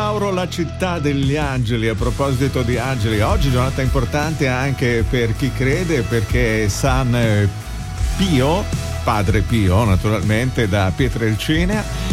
Lauro, la città degli angeli. A proposito di angeli, oggi giornata importante anche per chi crede, perché San Pio, padre Pio naturalmente, da Pietrelcina.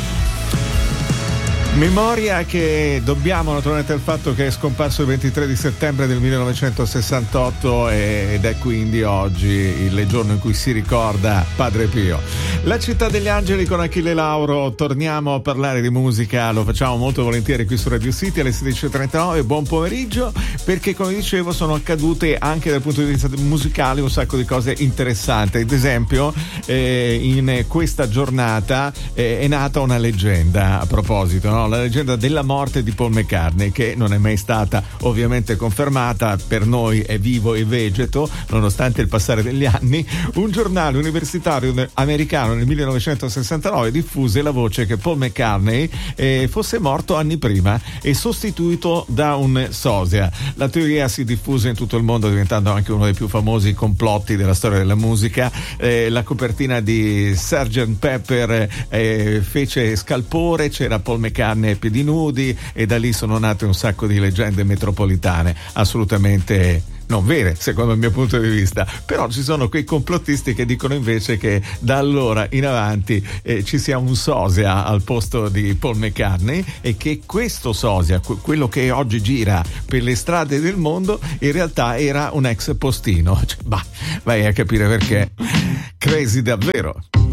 Memoria che dobbiamo naturalmente al fatto che è scomparso il 23 di settembre del 1968 ed è quindi oggi il giorno in cui si ricorda Padre Pio. La città degli angeli con Achille Lauro, torniamo a parlare di musica, lo facciamo molto volentieri qui su Radio City alle 16.39, buon pomeriggio, perché come dicevo sono accadute anche dal punto di vista musicale un sacco di cose interessanti. Ad esempio in questa giornata è nata una leggenda a proposito, no? La leggenda della morte di Paul McCartney, che non è mai stata ovviamente confermata, per noi è vivo e vegeto nonostante il passare degli anni. Un giornale universitario americano nel 1969 diffuse la voce che Paul McCartney fosse morto anni prima e sostituito da un sosia. La teoria si diffuse in tutto il mondo, diventando anche uno dei più famosi complotti della storia della musica. La copertina di Sgt. Pepper fece scalpore, c'era Paul McCartney a piedi nudi e da lì sono nate un sacco di leggende metropolitane assolutamente non vere secondo il mio punto di vista, però ci sono quei complottisti che dicono invece che da allora in avanti ci sia un sosia al posto di Paul McCartney e che questo sosia, quello che oggi gira per le strade del mondo, in realtà era un ex postino. Vai a capire perché. Crazy davvero.